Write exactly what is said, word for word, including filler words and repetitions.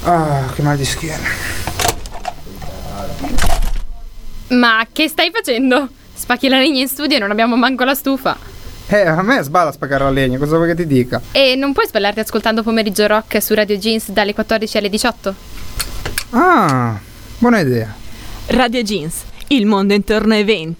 Ah, che mal di schiena. Ma che stai facendo? Spacchi la legna in studio e non abbiamo manco la stufa. Eh, a me sballa spaccare la legna, cosa vuoi che ti dica? E non puoi sballarti ascoltando Pomeriggio Rock su Radio Jeans dalle quattordici alle diciotto? Ah, buona idea. Radio Jeans, il mondo intorno ai eventi.